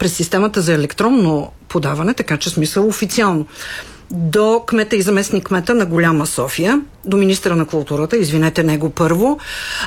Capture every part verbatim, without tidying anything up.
през системата за електронно подаване, така че смисъл официално, до кмета и заместник кмета на Голяма София, до министра на културата, извинете него първо,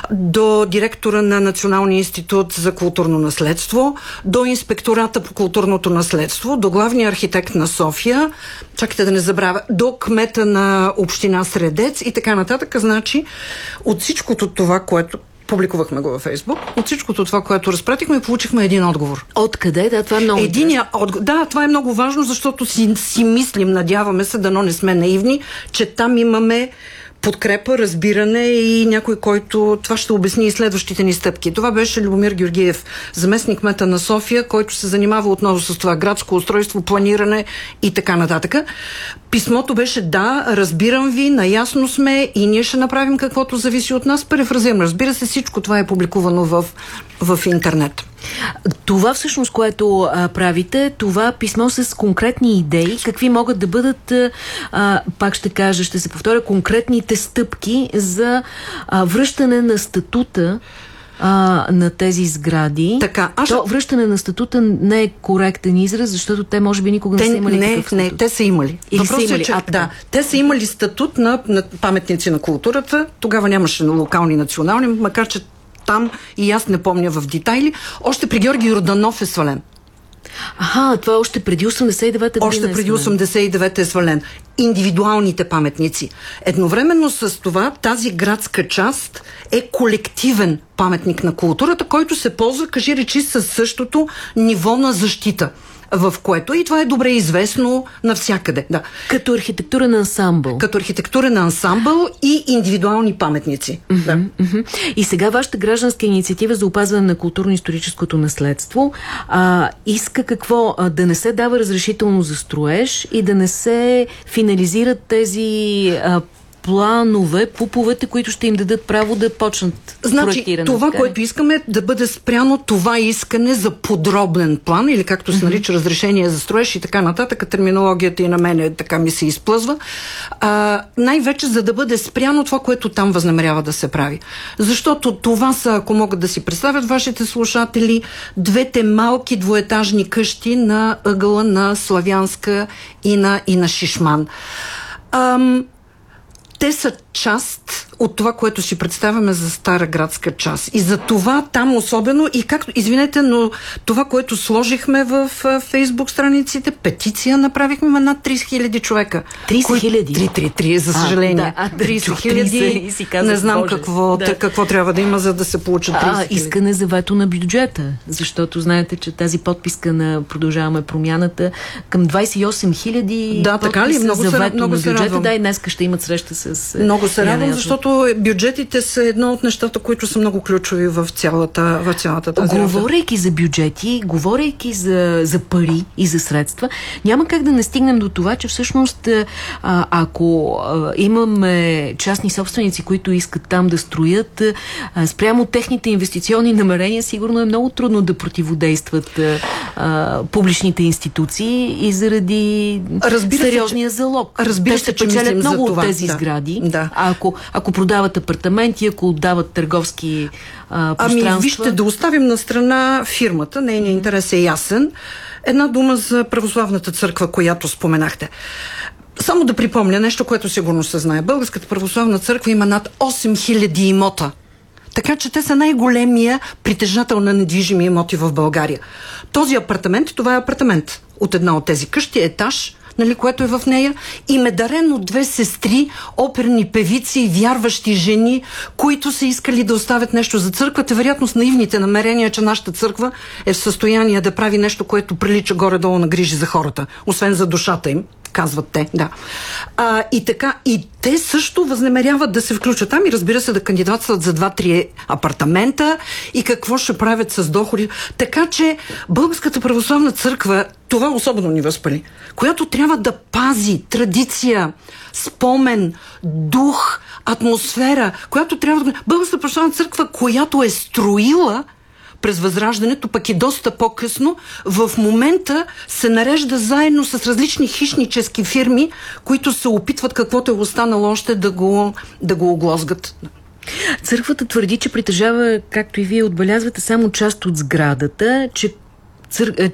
до директора на Националния институт за културно наследство, до инспектората по културното наследство, до главния архитект на София, чакайте да не забравя, до кмета на община Средец и така нататък. Значи, от всичкото това, което публикувахме го във Фейсбук. От всичкото това, което разпратихме, получихме един отговор. Откъде? Да, това е много Единия отговор. Да, това е много важно, защото си, си мислим, надяваме се, дано не сме наивни, че там имаме подкрепа, разбиране и някой, който това ще обясни и следващите ни стъпки. Това беше Любомир Георгиев, заместник кмета на София, който се занимава отново с това градско устройство, планиране и така нататък. Писмото беше: да, разбирам ви, наясно сме и ние ще направим каквото зависи от нас. Перефразирам, разбира се, всичко това е публикувано в, в интернет. Това всъщност, което а, правите, това писмо с конкретни идеи, какви могат да бъдат, а, пак ще кажа, ще се повторя, конкретните стъпки за а, връщане на статута а, на тези сгради. Така, аз... То връщане на статута не е коректен израз, защото те може би никога те, не са имали не, такъв статут. Не, те са имали. Или са имали? Е, че, а, да, те са имали статут на, на паметници на културата. Тогава нямаше локални, национални, макар че там, и аз не помня в детайли, още при Георги Йорданов е свален. Аха, това е още преди осемдесет и девета година. Още преди осемдесет и девета е свален. Индивидуалните паметници. Едновременно с това, тази градска част е колективен паметник на културата, който се ползва, кажи речи, със същото ниво на защита, в което и това е добре известно навсякъде. Да. Като архитектурен ансамбъл. Като архитектурен ансамбъл и индивидуални паметници. Mm-hmm, да. mm-hmm. И сега вашата гражданска инициатива за опазване на културно-историческото наследство а, иска какво? А, да не се дава разрешително за строеж и да не се финализират тези а, планове, пуповете, които ще им дадат право да почнат значи, проектиране. Това, така? което искаме, е да бъде спряно това искане за подробен план, или както се нарича разрешение за строеж и така нататък. Терминологията и на мене така ми се изплъзва. А, най-вече за да бъде спряно това, което там възнамерява да се прави. Защото това са, ако могат да си представят вашите слушатели, двете малки двоетажни къщи на ъгъла на Славянска и на, и на Шишман. Ам... Те са част от това, което си представяме за Стара градска част. И за това там особено, и както, извинете, но това, което сложихме в Фейсбук страниците, петиция направихме, има над трийсет хиляди човека. трийсет хиляди? три, три, три, за съжаление. А, да, трийсет хиляди, не знам какво, да. какво трябва да има, за да се получат трийсет хиляди. А, искане за вето на бюджета, защото знаете, че тази подписка на Продължаваме промяната към двайсет и осем хиляди да, така ли? Много за се, вето много на бюджета. радвам. Да, и днеска ще имат среща с... Много се радвам, защото бюджетите са едно от нещата, които са много ключови в цялата, в цялата тази работа. Говорейки за бюджети, говорейки за, за пари и за средства, няма как да не стигнем до това, че всъщност а, ако а, имаме частни собственици, които искат там да строят, а, спрямо техните инвестиционни намерения, сигурно е много трудно да противодействат а, публичните институции и заради разбира сериозния се, залог. Разбира Те се, ще печелят много от тези да. сгради. Да. А ако, ако продават апартаменти, ако отдават търговски а, пространства... Ами вижте, да оставим на страна фирмата, нейният интерес е ясен. Една дума за православната църква, която споменахте. Само да припомня нещо, което сигурно се знае. Българската православна църква има над осем хиляди имота. Така че те са най-големия притежател на недвижими имоти в България. Този апартамент, това е апартамент от една от тези къщи, етаж, нали, което е в нея, и ме дарен от две сестри, оперни певици, вярващи жени, които са искали да оставят нещо за църквата. Вероятно с наивните намерения, че нашата църква е в състояние да прави нещо, което прилича горе-долу на грижи за хората, освен за душата им, казват те, да. А, и така, и те също възнамеряват да се включат там и разбира се да кандидатстват за два-три апартамента и какво ще правят с доходи. Така че Българската православна църква, това особено ни възпали, която трябва да пази традиция, спомен, дух, атмосфера, която трябва да... Българската православна църква, която е строила през Възраждането, пък и доста по-късно, в момента се нарежда заедно с различни хищнически фирми, които се опитват каквото е останало още да го, да го оглозгат. Църквата твърди, че притежава, както и вие отбелязвате, само част от сградата, че цър...